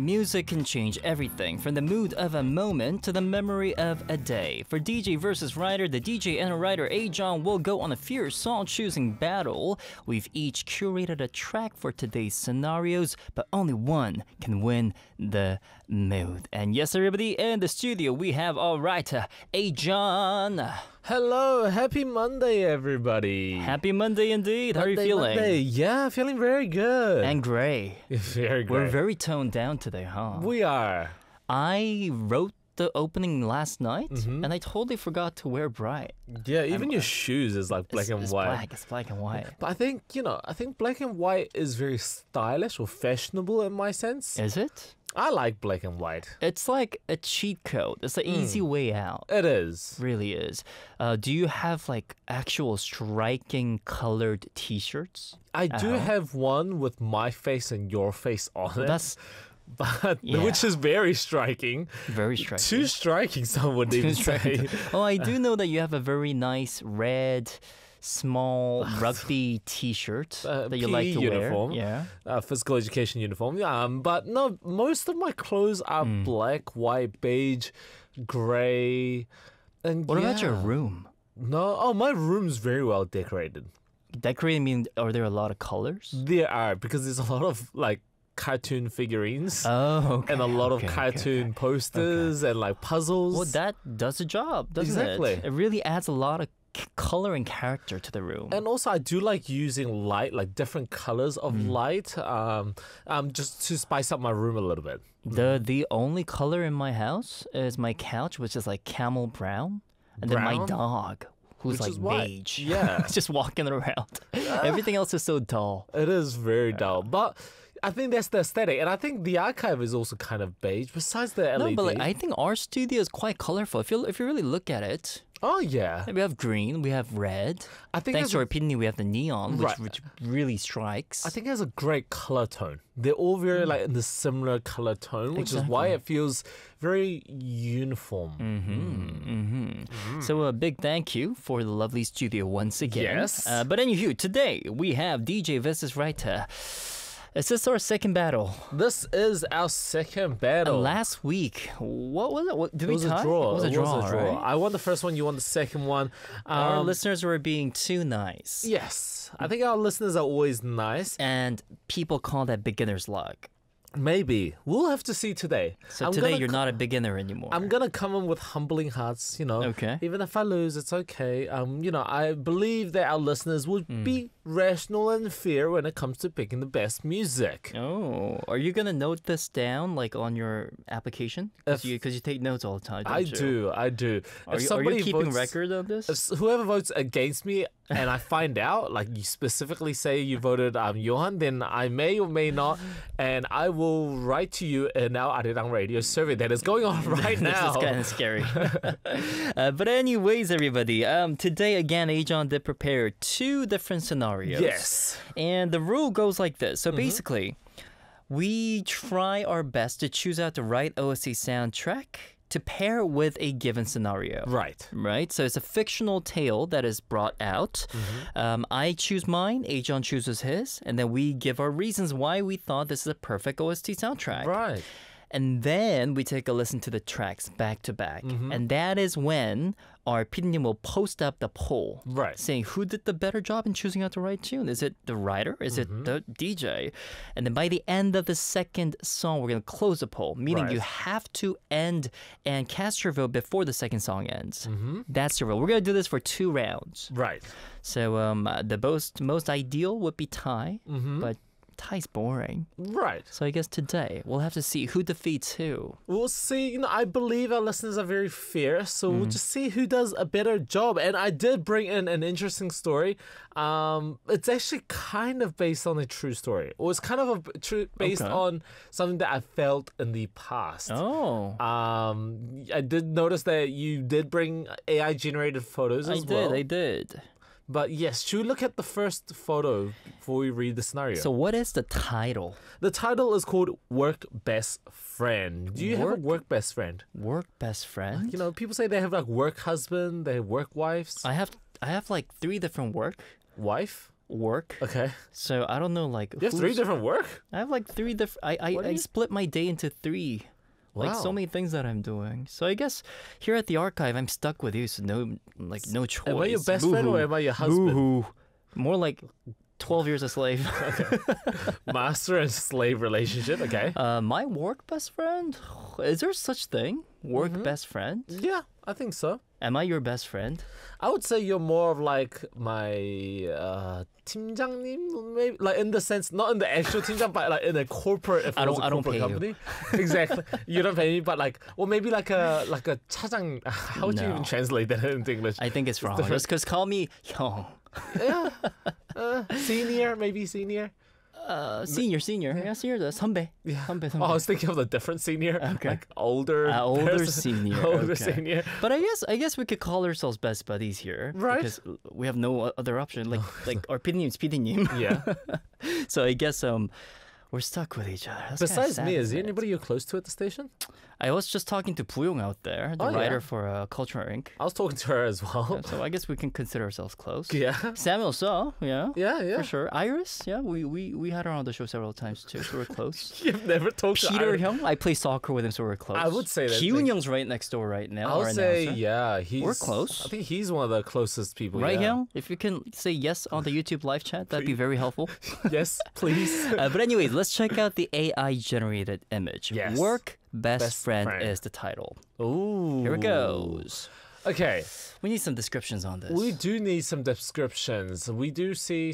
music can change everything from the mood of a moment to the memory of a day. For DJ versus writer, the DJ and writer A-John will go on a fierce song-choosing battle. We've each curated a track for today's scenarios, but only one can win the mood. And yes, everybody, in the studio we have our writer A-John. Hello, happy Monday, everybody. Happy Monday indeed. How are you feeling? Monday. Yeah, feeling very good. And gray. Very good. We're very toned down today, huh? We are. I wrote the opening last night, and I totally forgot to wear bright. Yeah, even your shoes is like black and white. It's black and white. But I think black and white is very stylish or fashionable in my sense. Is it? I like black and white. It's like a cheat code. It's the easy way out. It is. Really is. Do you have like actual striking colored t-shirts? I do have one with my face and your face on it. Which is very striking. Very striking. Too striking, some would even say. Oh, I do know that you have a very nice red small rugby t-shirt that you like to uniform, wear. Yeah. Physical education uniform. But no, most of my clothes are black, white, beige, grey. And what about your room? No, my room's very well decorated. Decorated mean, are there a lot of colors? There are, because there's a lot of like cartoon figurines and a lot of cartoon posters and like puzzles. Well, that does the job, doesn't it? It really adds a lot of color and character to the room. And also I do like using light, like different colors of light, just to spice up my room a little bit. The only color in my house is my couch, which is like camel brown, and then my dog, who's like beige. Yeah. Just walking around. Everything else is so dull. It is very dull. But I think that's the aesthetic. And I think the archive is also kind of beige, besides the LED. No, but like, I think our studio is quite colorful. If you really look at it. Oh, yeah. We have green, we have red. I think thanks to our opinion, we have the neon, which really strikes. I think it has a great color tone. They're all very like in the similar color tone, which is why it feels very uniform. So a big thank you for the lovely studio once again. Yes. But anywho, today we have DJ versus writer. Is this our second battle? This is our second battle. Last week, what was it? Did we tie? It was a draw. It was a draw. Right? I won the first one, you won the second one. Our listeners were being too nice. Yes. I think our listeners are always nice. And people call that beginner's luck. Maybe. We'll have to see today. So today you're not a beginner anymore. I'm going to come in with humbling hearts, Okay. Even if I lose, it's okay. I believe that our listeners will be rational and fair when it comes to picking the best music. Oh, are you going to note this down like on your application? Because you take notes all the time, don't you? I do. Are you keeping record of this? Whoever votes against me and I find out, like you specifically say you voted Johan, then I may or may not, and I will write to you in our Arirang radio survey that is going on right now. This is kind of scary. But anyways, everybody, today again, A-John did prepare two different scenarios. Yes. And the rule goes like this. So basically, we try our best to choose out the right OST soundtrack to pair with a given scenario. Right? So it's a fictional tale that is brought out. I choose mine, A-John chooses his, and then we give our reasons why we thought this is a perfect OST soundtrack. Right. And then we take a listen to the tracks back to back. And that is when our opinion will post up the poll. Right. Saying who did the better job in choosing out the right tune. Is it the writer? Is it the DJ? And then by the end of the second song, we're going to close the poll. Meaning you have to end and cast your vote before the second song ends. That's the rule. We're going to do this for 2 rounds. Right. So the most ideal would be tie. But tie's boring. Right. So I guess today we'll have to see who defeats who. We'll see. I believe our listeners are very fair, so we'll just see who does a better job. And I did bring in an interesting story. It's actually kind of based on a true story. Or it's kind of based on something that I felt in the past. Oh. I did notice that you did bring AI generated photos as well. I did. But yes, should we look at the first photo before we read the scenario? So what is the title? The title is called Work Best Friend. Do you have a work best friend? Work best friend? People say they have like work husband, they have work wives. I have like 3 different work. Wife? work. Okay. So I don't know, like You have 3 different work? I have like 3 different. I split my day into 3. Like so Wow. many things that I'm doing. So I guess here at the archive, I'm stuck with you. So no choice. Am I your best friend or am I your husband? Boo-hoo. More like 12 years a slave. Master and slave relationship. Okay. My work best friend? Is there such thing? Work best friend? Yeah, I think so. Am I your best friend? I would say you're more of like my 팀장님, maybe like in the sense, not in the actual 팀장, but like in a corporate. If I it was don't- a I don't corporate pay you. company. Exactly. You don't pay me, but like, or maybe like a 차장. How would you No. even translate that into English? I think it's wrong. different. Just because call me 형. Yeah. Senior, maybe senior. Senior. Yeah, senior. 선배. Yeah. 선배. Oh, I was thinking of the different senior, Okay. like older, Older person. senior. older okay. senior. But I guess we could call ourselves best buddies here, Right. Because we have no other option. Like our PD님's PD님. Yeah. So I guess we're stuck with each other. That's kinda Besides sad, me, is isn't there it? anybody you're close to at the station? I was just talking to Puyong out there, the Oh, yeah. writer for Culture Inc. I was talking to her as well. So I guess we can consider ourselves close. Yeah. Samuel saw, yeah. Yeah. For sure. Iris, yeah, we had her on the show several times too, so we're close. You've never talked to Peter Iris. Hyung, I play soccer with him, so we're close. I would say that- Hyun Young's right next door right now. I our would say, announcer. yeah, he's close. I think he's one of the closest people. Right, yeah. Hyung? If you can say yes on the YouTube live chat, that'd be very helpful. Yes, please. But anyways, let's check out the AI generated image. Yes. Work Best, Best friend, friend. is the title. Ooh. Here it goes. Okay, We need some descriptions on this. we do need some descriptions. We do see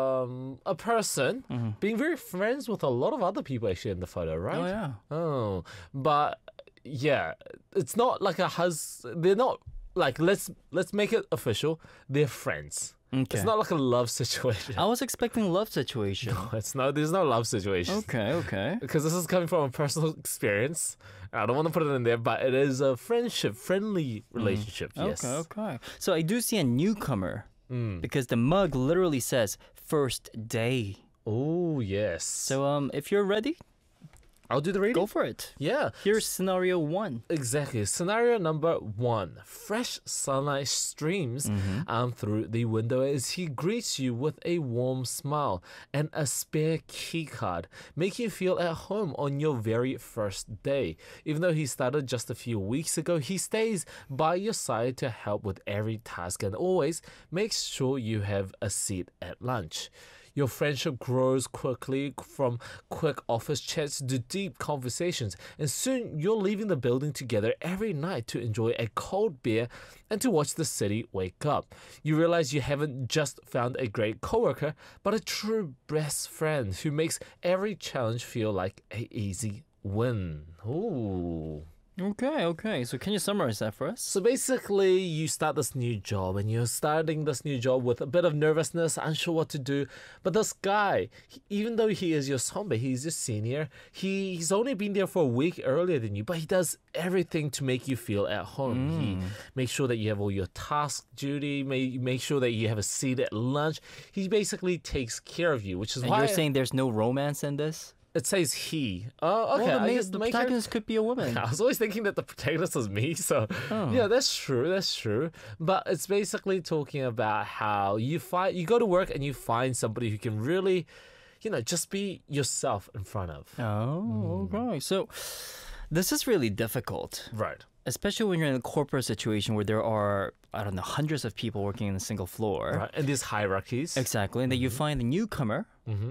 a person being very friends with a lot of other people actually in the photo, right? Oh yeah. Oh, but yeah, it's not like they're not like let's make it official. They're friends. Okay. It's not like a love situation. I was expecting love situation. There's no love situation. Okay. Because this is coming from a personal experience. I don't want to put it in there, but it is a friendly relationship. Yes. Okay. So I do see a newcomer because the mug literally says first day. Oh yes. So if you're ready, I'll do the reading. go for it. Yeah. Here's scenario 1. Exactly. Scenario number 1. Fresh sunlight streams through the window as he greets you with a warm smile and a spare key card, making you feel at home on your very first day. Even though he started just a few weeks ago, he stays by your side to help with every task and always makes sure you have a seat at lunch. Your friendship grows quickly from quick office chats to deep conversations, and soon you're leaving the building together every night to enjoy a cold beer and to watch the city wake up. You realize you haven't just found a great coworker, but a true best friend who makes every challenge feel like an easy win. Ooh. Okay. So can you summarize that for us? So basically, you start this new job and you're starting this new job with a bit of nervousness, unsure what to do. But this guy, even though he is your sonbe, he's your senior, he's only been there for a week earlier than you, but he does everything to make you feel at home. He makes sure that you have all your task duty, make sure that you have a seat at lunch. He basically takes care of you, which is And why you're saying there's no romance in this? it says he. Oh, okay. Well, I guess the main character- protagonist could be a woman. I was always thinking that the protagonist was me, so yeah, that's true. But it's basically talking about how you go to work and you find somebody who can really, just be yourself in front of. Oh, okay. So this is really difficult, Right. especially when you're in a corporate situation where there are, I don't know, hundreds of people working in a single floor. Right. And these hierarchies. Exactly. And then you find a newcomer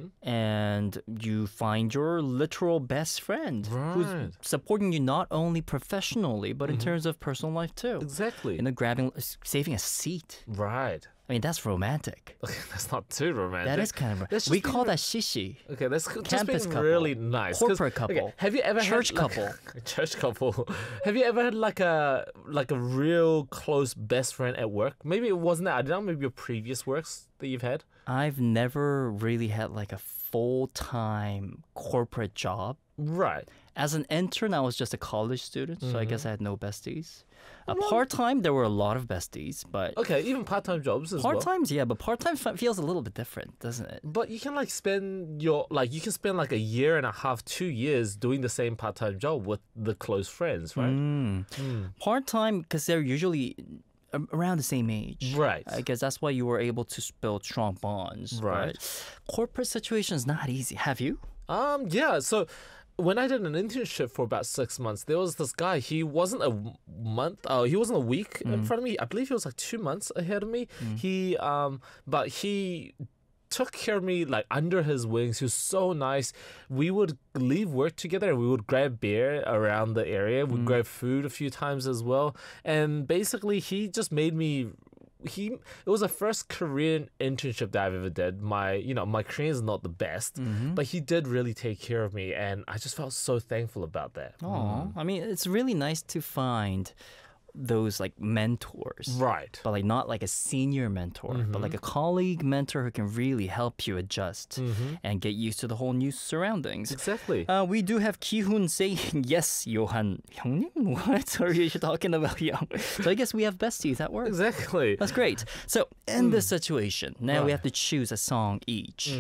and you find your literal best friend who's Right. supporting you not only professionally, but in terms of personal life too. Exactly. Saving a seat. Right. I mean, that's romantic. Okay, that's not too romantic. That is kind of, That's we just call being- that shishi. Okay, that's just Campus being couple. really nice. 'Cause- Corporate couple. Okay, have you ever Church had, like, couple. a church couple? Have you ever had like a real close best friend at work? Maybe it wasn't that. I don't know. Maybe your previous works that you've had. I've never really had like a full-time corporate job. Right. As an intern, I was just a college student, so I guess I had no besties. Part-time, there were a lot of besties, but Okay, even part-time jobs as well. part-times, yeah, but part-time feels a little bit different, doesn't it? But you can spend like a year and a half, 2 years doing the same part-time job with the close friends, right? Part-time, because they're usually around the same age. Right. I guess that's why you were able to build strong bonds. Right. But corporate situation is not easy. Have you? Yeah. So when I did an internship for about 6 months, there was this guy. He wasn't a month. He wasn't a week in front of me. I believe he was like 2 months ahead of me. But he took care of me like under his wings. He was so nice. We would leave work together and we would grab beer around the area. We'd grab food a few times as well. And basically he just made me it was the first Korean internship that I've ever did. My Korean is not the best, but he did really take care of me and I just felt so thankful about that. Oh, I mean, it's really nice to find those like mentors. Right. But like not like a senior mentor, but like a colleague mentor who can really help you adjust and get used to the whole new surroundings. Exactly. We do have Ki-hoon saying, yes, Johan. 형님? What are you talking about, young? So I guess we have besties at work. Exactly. That's great. So in this situation, now we have to choose a song each.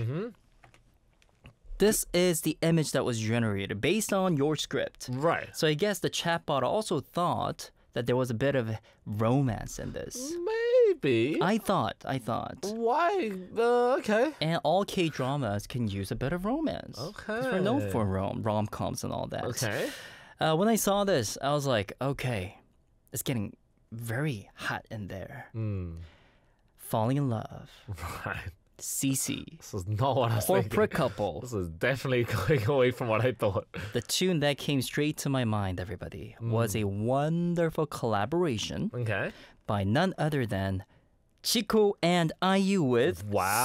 This is the image that was generated based on your script. Right. So I guess the chatbot also thought that there was a bit of romance in this. Maybe. I thought. Why? Okay. And all K-dramas can use a bit of romance. Okay. 'Cause we're known for rom-coms and all that. Okay. When I saw this, I was like, okay, it's getting very hot in there. Falling in love. Right. CC. This is not what I was Corporate thinking. couple. This is definitely going away from what I thought. The tune that came straight to my mind, everybody, was a wonderful collaboration Okay. by none other than Chico and IU with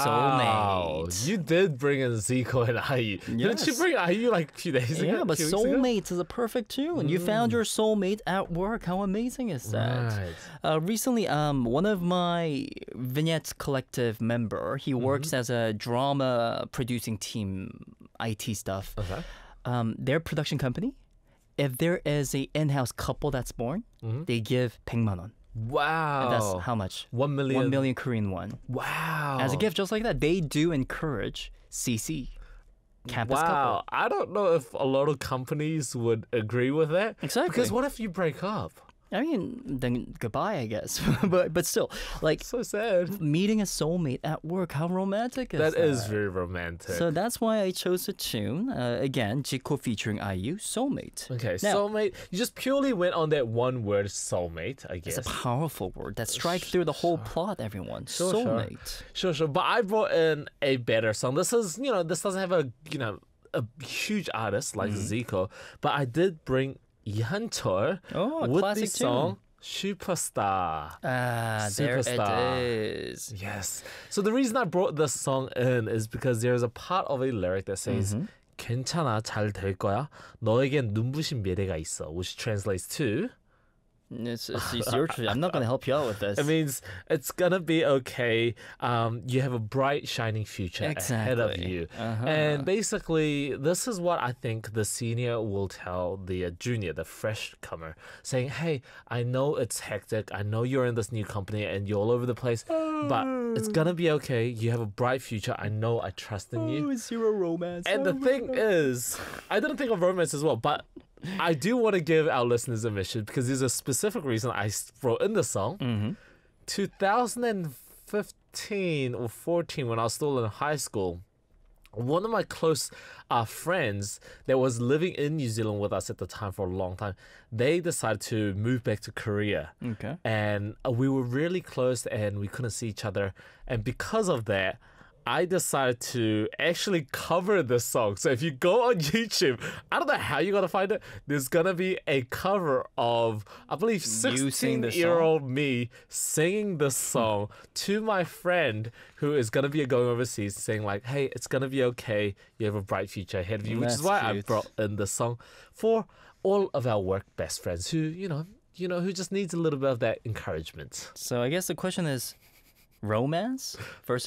Wow. Soulmate. You did bring in Zico and IU. Didn't you Yes. bring IU like a few days ago? Yeah, but few weeks ago? Soulmate is a perfect tune. You found your soulmate at work. How amazing is that? Right. Recently, one of my Vignettes Collective member, he works as a drama producing team, IT stuff. Okay. Their production company, if there is a in-house couple that's born, they give 100만 원. Wow. And that's how much? 1 million. 1 million Korean won. Wow. As a gift, just like that. They do encourage CC, campus couple. Wow. I don't know if a lot of companies would agree with that. Exactly. Because what if you break up? I mean, then goodbye, I guess. but still, like So sad. meeting a soulmate at work, how romantic is that? That is very romantic. So that's why I chose the tune. Again, Jico featuring IU, Soulmate. Okay, Now, soulmate. You just purely went on that one word, soulmate, I guess. it's a powerful word that strikes through the whole plot, everyone. Sure. Soulmate. Sure. But I brought in a better song. This is, this doesn't have a huge artist like Zico, but I did bring Yeoncheol Oh, a with the classic song Superstar. There Superstar. it is. Yes. So the reason I brought this song in is because there's a part of a lyric that says 괜찮아, 잘 될 거야. 너에겐 눈부신 미래가 있어, which translates to It's your turn. I'm not going to help you out with this. it means it's gonna be okay. You have a bright, shining future ahead of Exactly. you. Uh-huh. And basically, this is what I think the senior will tell the junior, the fresh comer, saying, "Hey, I know it's hectic. I know you're in this new company and you're all over the place, but it's gonna be okay. You have a bright future. I know. I trust in you." it's zero romance. And the thing is, I didn't think of romance as well, but I do want to give our listeners a mission because there's a specific reason I wrote in the song. 2015 or 14, when I was still in high school, one of my close friends that was living in New Zealand with us at the time for a long time, they decided to move back to Korea. Okay. And we were really close and we couldn't see each other. And because of that, I decided to actually cover this song. So if you go on YouTube, I don't know how you're going to find it. There's going to be a cover of, I believe, sing this 16-year-old me singing this song to my friend who is going to be going overseas, saying like, hey, it's going to be okay. You have a bright future ahead of you, which is That's why I cute. brought in this song for all of our work best friends who, who just needs a little bit of that encouragement. So I guess the question is romance versus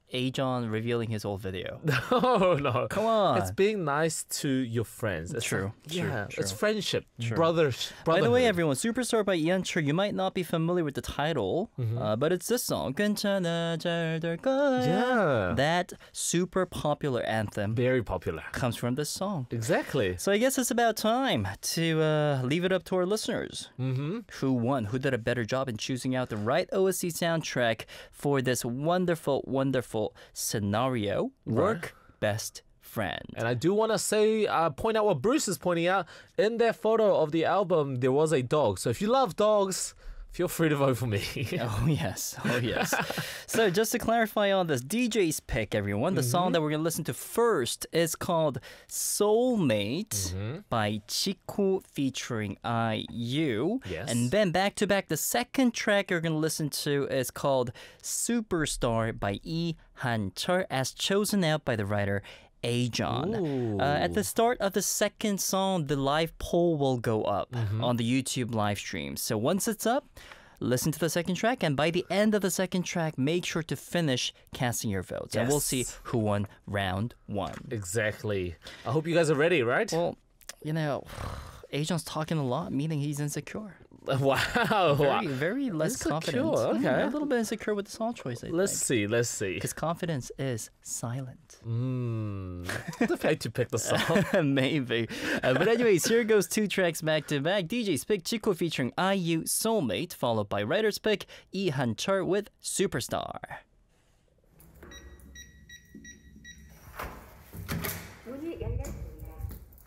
Ajon revealing his old video. No. Come on. It's being nice to your friends. It's True, yeah, true. it's friendship. True. Brotherhood. By the way, everyone, Superstar by Ian Chur, you might not be familiar with the title, but it's this song. 괜찮아, 잘 될 거야. Yeah. That super popular anthem Very popular. comes from this song. Exactly. So I guess it's about time to leave it up to our listeners. Mm-hmm. Who won? Who did a better job in choosing out the right OST soundtrack for this wonderful, wonderful scenario? Work Best Friend. And I do want to say, point out what Bruce is pointing out. In their photo of the album, there was a dog. So if you love dogs, feel free to vote for me. Oh, yes. Oh, yes. So just to clarify on this, DJ's pick, everyone, the song that we're going to listen to first is called Soulmate by Chico featuring IU. Yes. And then back to back, the second track you're going to listen to is called Superstar by Lee Han-chul, as chosen out by the writer Ajon. Ooh. At the start of the second song, the live poll will go up on the YouTube live stream. So once it's up, listen to the second track, and by the end of the second track, make sure to finish casting your votes. And we'll see Yes. who won round one. Exactly. I hope you guys are ready, right? Well, you know, Ajon's talking a lot, meaning he's insecure. Wow. Very less Insecure, confident. okay. A little bit insecure with the song choice, I Let's think. see. Because confidence is silent. The fact to pick the song. Maybe. But anyways, here goes two tracks back to back. DJ's pick, Chico featuring IU Soulmate, followed by writer's pick, Lee Han-chul with Superstar. 문이 열렸습니다.